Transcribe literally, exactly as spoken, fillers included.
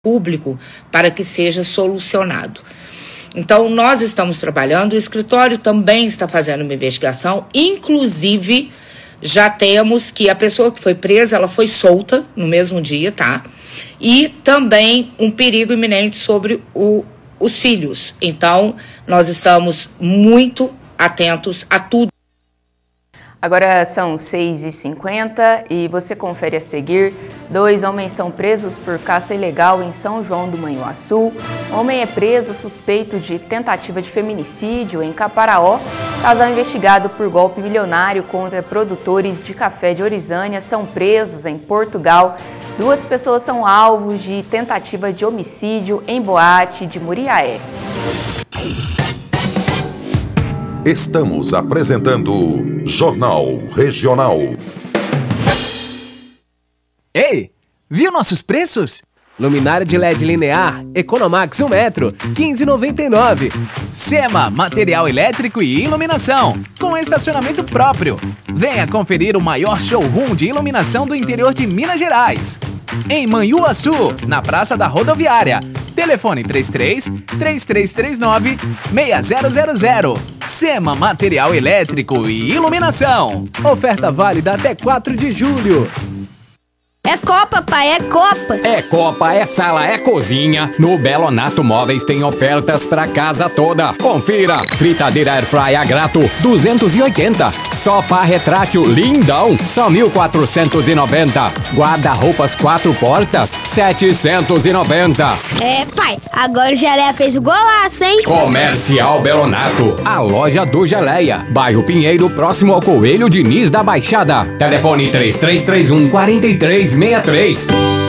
público para que seja solucionado. Então, nós estamos trabalhando, o escritório também está fazendo uma investigação, inclusive já temos que a pessoa que foi presa, ela foi solta no mesmo dia, tá? E também um perigo iminente sobre o, os filhos. Então, nós estamos muito atentos a tudo. Agora são seis e cinquenta e você confere a seguir. Dois homens são presos por caça ilegal em São João do Manhuaçu. Homem é preso suspeito de tentativa de feminicídio em Caparaó. Casal investigado por golpe milionário contra produtores de café de Orizânia são presos em Portugal. Duas pessoas são alvos de tentativa de homicídio em boate de Muriaé. Estamos apresentando Jornal Regional. Ei, viu nossos preços? Luminária de L E D linear, Economax um metro, quinze reais e noventa e nove centavos. Sema, material elétrico e iluminação, com estacionamento próprio. Venha conferir o maior showroom de iluminação do interior de Minas Gerais. Em Manhuaçu, na Praça da Rodoviária. Telefone três três, três três três nove, seis zero zero zero. Sema Material Elétrico e Iluminação. Oferta válida até quatro de julho. É Copa, pai, é Copa. É Copa, é sala, é cozinha. No Belonato Móveis tem ofertas pra casa toda. Confira. Fritadeira Airfry a grato, duzentos e oitenta. Sofá retrátil lindão, só mil quatrocentos e noventa. Guarda-roupas quatro portas, setecentos e noventa. É, pai, agora o Geleia fez o golaço, hein? Comercial Belonato, a loja do Geleia. Bairro Pinheiro, próximo ao Coelho Diniz da Baixada. Telefone três três três um, quatro três seis três.